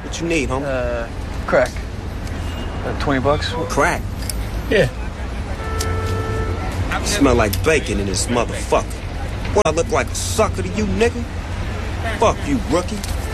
What you need, homie? Crack. $20? Crack? Yeah. Smell like bacon in this motherfucker. What, I look like a sucker to you, nigga? Fuck you, rookie.